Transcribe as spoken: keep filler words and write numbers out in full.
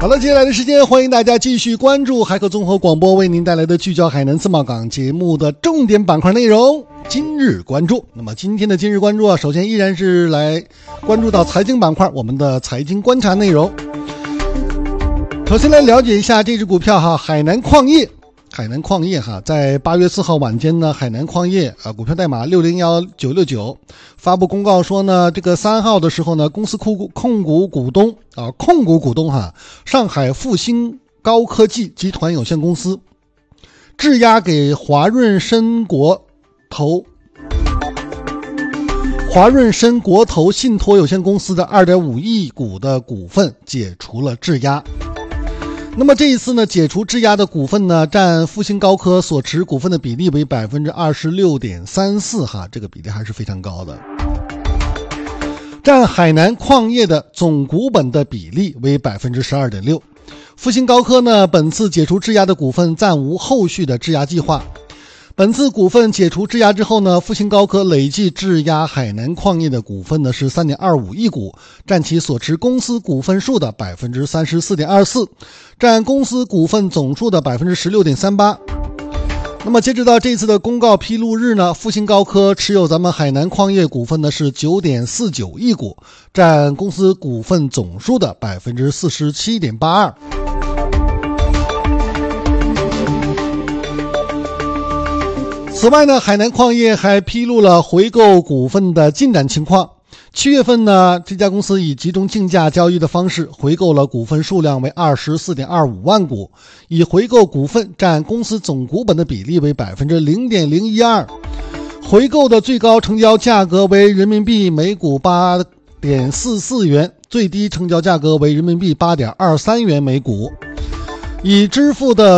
好了，接下来的时间，欢迎大家继续关注海口综合广播为您带来的聚焦海南自贸港节目的重点板块内容。今日关注，那么今天的今日关注啊，首先依然是来关注到财经板块，我们的财经观察内容。首先来了解一下这只股票哈，海南矿业。海南矿业哈，在八月四号晚间呢，海南矿业啊，股票代码六零一九六九发布公告说呢，这个三号的时候呢，公司控股控股股东啊，控股股东哈，上海复兴高科技集团有限公司质押给华润深国投华润深国投信托有限公司的 二点五亿股的股份解除了质押。那么这一次呢，解除质押的股份呢，占复兴高科所持股份的比例为 百分之二十六点三四 哈，这个比例还是非常高的。占海南矿业的总股本的比例为 百分之十二点六。复兴高科呢，本次解除质押的股份暂无后续的质押计划。本次股份解除质押之后呢，复兴高科累计质押海南矿业的股份呢是 三点二五亿股，占其所持公司股份数的 百分之三十四点二四， 占公司股份总数的 百分之十六点三八。 那么截止到这次的公告披露日呢，复兴高科持有咱们海南矿业股份呢是 九点四九亿股，占公司股份总数的 百分之四十七点八二。此外呢，海南矿业还披露了回购股份的进展情况。七月份呢，这家公司以集中竞价交易的方式回购了股份数量为 二十四点二五万股，以回购股份占公司总股本的比例为 百分之零点零一二。回购的最高成交价格为人民币每股 八点四四元，最低成交价格为人民币 八点二三元每股。已支付的